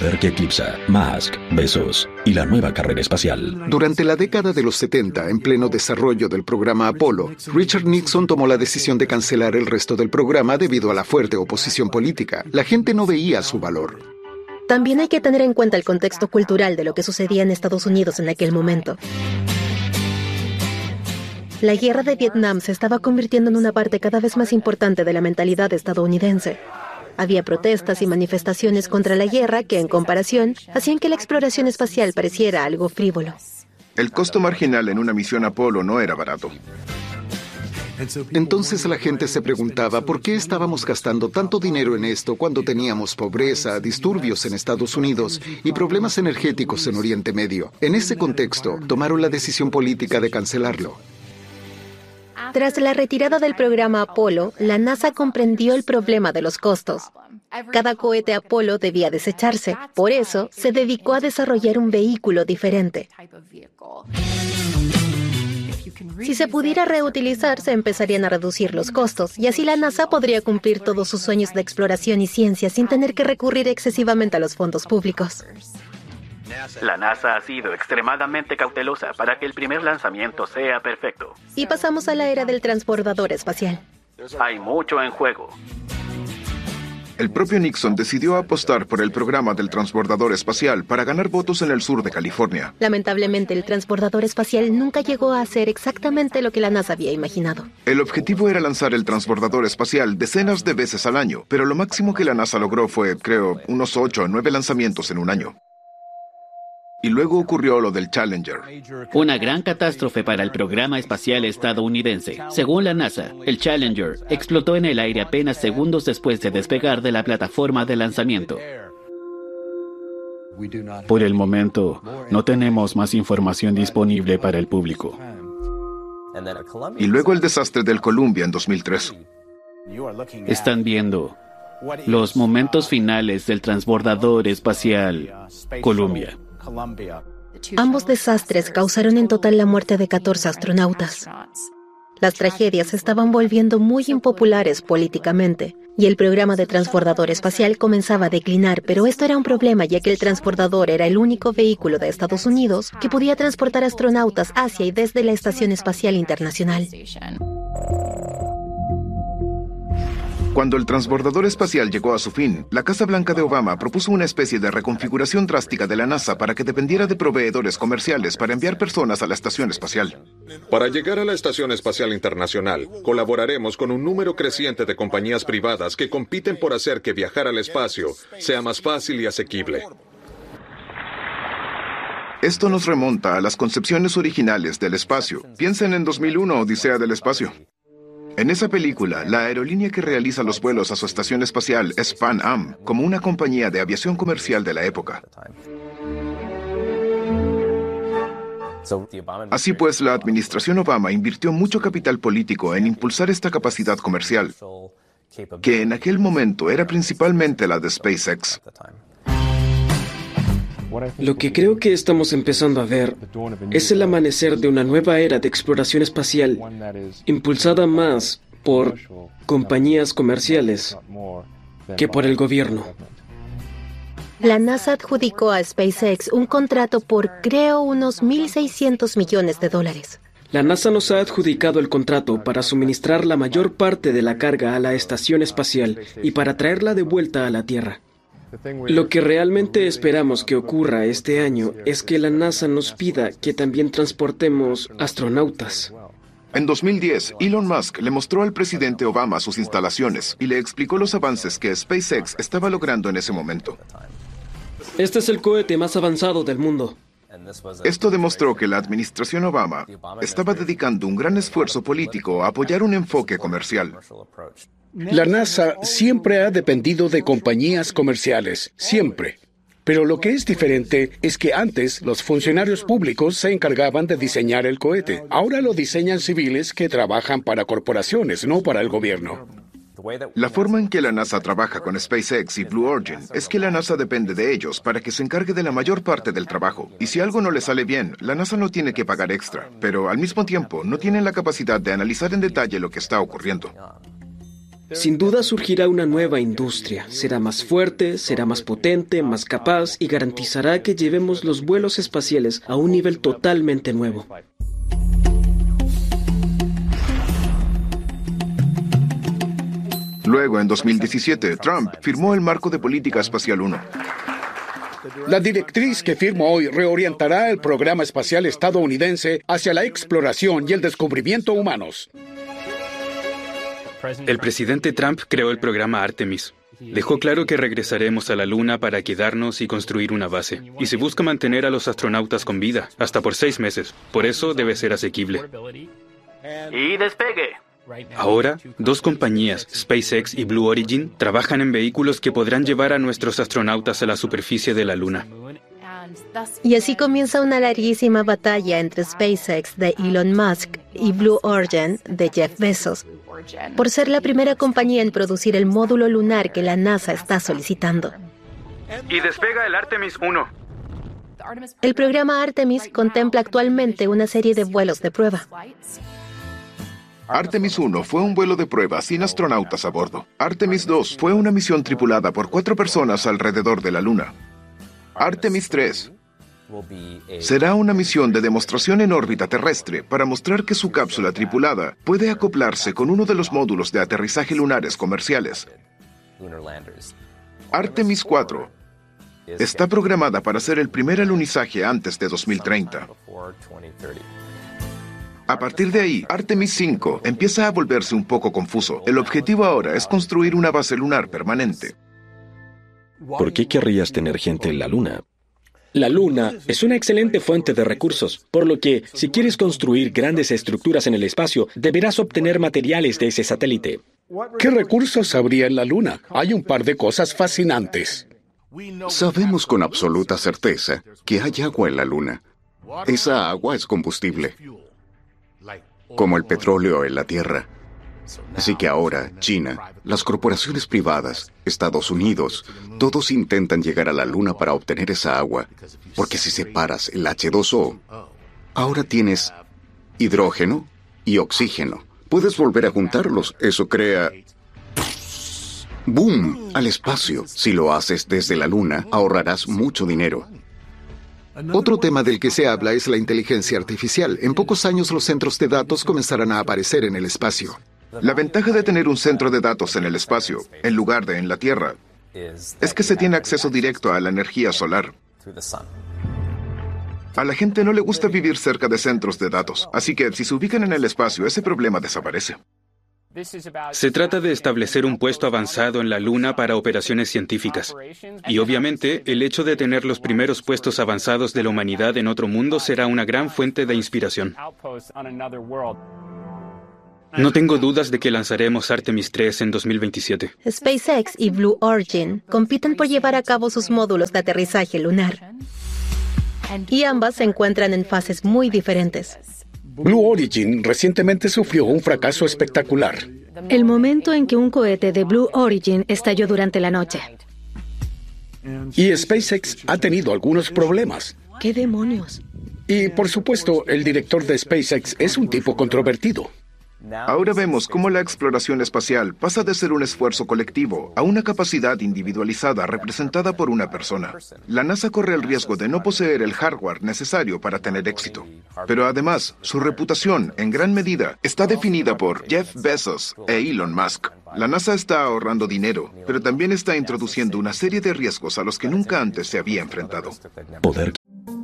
poder que eclipsa, Musk, Bezos y la nueva carrera espacial. Durante la década de los 70, en pleno desarrollo del programa Apolo, Richard Nixon tomó la decisión de cancelar el resto del programa debido a la fuerte oposición política. La gente no veía su valor. También hay que tener en cuenta el contexto cultural de lo que sucedía en Estados Unidos en aquel momento. La guerra de Vietnam se estaba convirtiendo en una parte cada vez más importante de la mentalidad estadounidense. Había protestas y manifestaciones contra la guerra que, en comparación, hacían que la exploración espacial pareciera algo frívolo. El costo marginal en una misión Apolo no era barato. Entonces la gente se preguntaba por qué estábamos gastando tanto dinero en esto cuando teníamos pobreza, disturbios en Estados Unidos y problemas energéticos en Oriente Medio. En ese contexto, tomaron la decisión política de cancelarlo. Tras la retirada del programa Apolo, la NASA comprendió el problema de los costos. Cada cohete Apolo debía desecharse. Por eso, se dedicó a desarrollar un vehículo diferente. Si se pudiera reutilizar, se empezarían a reducir los costos, y así la NASA podría cumplir todos sus sueños de exploración y ciencia sin tener que recurrir excesivamente a los fondos públicos. La NASA ha sido extremadamente cautelosa para que el primer lanzamiento sea perfecto. Y pasamos a la era del transbordador espacial. Hay mucho en juego. El propio Nixon decidió apostar por el programa del transbordador espacial para ganar votos en el sur de California. Lamentablemente, el transbordador espacial nunca llegó a hacer exactamente lo que la NASA había imaginado. El objetivo era lanzar el transbordador espacial decenas de veces al año, pero lo máximo que la NASA logró fue, creo, unos 8 o 9 lanzamientos en un año. Y luego ocurrió lo del Challenger. Una gran catástrofe para el programa espacial estadounidense. Según la NASA, el Challenger explotó en el aire apenas segundos después de despegar de la plataforma de lanzamiento. Por el momento, no tenemos más información disponible para el público. Y luego el desastre del Columbia en 2003. Están viendo los momentos finales del transbordador espacial Columbia. Ambos desastres causaron en total la muerte de 14 astronautas. Las tragedias se estaban volviendo muy impopulares políticamente, y el programa de transbordador espacial comenzaba a declinar, pero esto era un problema ya que el transbordador era el único vehículo de Estados Unidos que podía transportar astronautas hacia y desde la Estación Espacial Internacional. Cuando el transbordador espacial llegó a su fin, la Casa Blanca de Obama propuso una especie de reconfiguración drástica de la NASA para que dependiera de proveedores comerciales para enviar personas a la estación espacial. Para llegar a la Estación Espacial Internacional, colaboraremos con un número creciente de compañías privadas que compiten por hacer que viajar al espacio sea más fácil y asequible. Esto nos remonta a las concepciones originales del espacio. Piensen en 2001, Odisea del Espacio. En esa película, la aerolínea que realiza los vuelos a su estación espacial es Pan Am, como una compañía de aviación comercial de la época. Así pues, la administración Obama invirtió mucho capital político en impulsar esta capacidad comercial, que en aquel momento era principalmente la de SpaceX. Lo que creo que estamos empezando a ver es el amanecer de una nueva era de exploración espacial, impulsada más por compañías comerciales que por el gobierno. La NASA adjudicó a SpaceX un contrato por, creo, unos $1.600 millones. La NASA nos ha adjudicado el contrato para suministrar la mayor parte de la carga a la estación espacial y para traerla de vuelta a la Tierra. Lo que realmente esperamos que ocurra este año es que la NASA nos pida que también transportemos astronautas. En 2010, Elon Musk le mostró al presidente Obama sus instalaciones y le explicó los avances que SpaceX estaba logrando en ese momento. Este es el cohete más avanzado del mundo. Esto demostró que la administración Obama estaba dedicando un gran esfuerzo político a apoyar un enfoque comercial. La NASA siempre ha dependido de compañías comerciales, siempre. Pero lo que es diferente es que antes los funcionarios públicos se encargaban de diseñar el cohete. Ahora lo diseñan civiles que trabajan para corporaciones, no para el gobierno. La forma en que la NASA trabaja con SpaceX y Blue Origin es que la NASA depende de ellos para que se encargue de la mayor parte del trabajo. Y si algo no le sale bien, la NASA no tiene que pagar extra. Pero al mismo tiempo, no tienen la capacidad de analizar en detalle lo que está ocurriendo. Sin duda surgirá una nueva industria. Será más fuerte, será más potente, más capaz y garantizará que llevemos los vuelos espaciales a un nivel totalmente nuevo. Luego, en 2017, Trump firmó el Marco de Política Espacial 1. La directriz que firmo hoy reorientará el programa espacial estadounidense hacia la exploración y el descubrimiento humanos. El presidente Trump creó el programa Artemis. Dejó claro que regresaremos a la Luna para quedarnos y construir una base. Y se busca mantener a los astronautas con vida, hasta por 6 meses. Por eso debe ser asequible. Y despegue. Ahora, 2 compañías, SpaceX y Blue Origin, trabajan en vehículos que podrán llevar a nuestros astronautas a la superficie de la Luna. Y así comienza una larguísima batalla entre SpaceX de Elon Musk y Blue Origin de Jeff Bezos, por ser la primera compañía en producir el módulo lunar que la NASA está solicitando. Y despega el Artemis 1. El programa Artemis contempla actualmente una serie de vuelos de prueba. Artemis 1 fue un vuelo de prueba sin astronautas a bordo. Artemis 2 fue una misión tripulada por 4 personas alrededor de la Luna. Artemis 3 será una misión de demostración en órbita terrestre para mostrar que su cápsula tripulada puede acoplarse con uno de los módulos de aterrizaje lunares comerciales. Artemis 4 está programada para hacer el primer alunizaje antes de 2030. A partir de ahí, Artemis 5 empieza a volverse un poco confuso. El objetivo ahora es construir una base lunar permanente. ¿Por qué querrías tener gente en la Luna? La Luna es una excelente fuente de recursos, por lo que, si quieres construir grandes estructuras en el espacio, deberás obtener materiales de ese satélite. ¿Qué recursos habría en la Luna? Hay un par de cosas fascinantes. Sabemos con absoluta certeza que hay agua en la Luna. Esa agua es combustible, como el petróleo en la Tierra. Así que ahora, China, las corporaciones privadas, Estados Unidos, todos intentan llegar a la Luna para obtener esa agua, porque si separas el H2O, ahora tienes hidrógeno y oxígeno. Puedes volver a juntarlos, eso crea ¡boom! Al espacio. Si lo haces desde la Luna, ahorrarás mucho dinero. Otro tema del que se habla es la inteligencia artificial. En pocos años los centros de datos comenzarán a aparecer en el espacio. La ventaja de tener un centro de datos en el espacio, en lugar de en la Tierra, es que se tiene acceso directo a la energía solar. A la gente no le gusta vivir cerca de centros de datos, así que si se ubican en el espacio, ese problema desaparece. Se trata de establecer un puesto avanzado en la Luna para operaciones científicas. Y obviamente, el hecho de tener los primeros puestos avanzados de la humanidad en otro mundo será una gran fuente de inspiración. No tengo dudas de que lanzaremos Artemis 3 en 2027. SpaceX y Blue Origin compiten por llevar a cabo sus módulos de aterrizaje lunar. Y ambas se encuentran en fases muy diferentes. Blue Origin recientemente sufrió un fracaso espectacular. El momento en que un cohete de Blue Origin estalló durante la noche. Y SpaceX ha tenido algunos problemas. ¿Qué demonios? Y, por supuesto, el director de SpaceX es un tipo controvertido. Ahora vemos cómo la exploración espacial pasa de ser un esfuerzo colectivo a una capacidad individualizada representada por una persona. La NASA corre el riesgo de no poseer el hardware necesario para tener éxito. Pero además, su reputación, en gran medida, está definida por Jeff Bezos e Elon Musk. La NASA está ahorrando dinero, pero también está introduciendo una serie de riesgos a los que nunca antes se había enfrentado. Poder.